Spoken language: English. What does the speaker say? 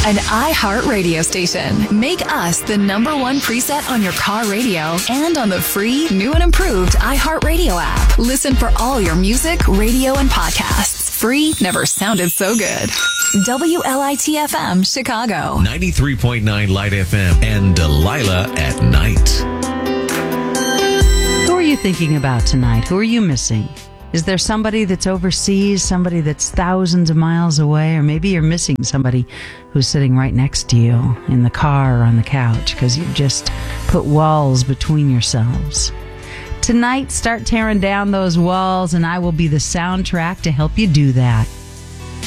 An iHeart radio station. Make us the #1 preset on your car radio and on the free, new and improved iHeart Radio app. Listen for all your music, radio, and podcasts. Free never sounded so good. WLIT-FM, Chicago. 93.9 Light FM and Delilah at night. Who are you thinking about tonight? Who are you missing? Is there somebody that's overseas, somebody that's thousands of miles away, or maybe you're missing somebody who's sitting right next to you in the car or on the couch because you've just put walls between yourselves? Tonight, start tearing down those walls, and I will be the soundtrack to help you do that.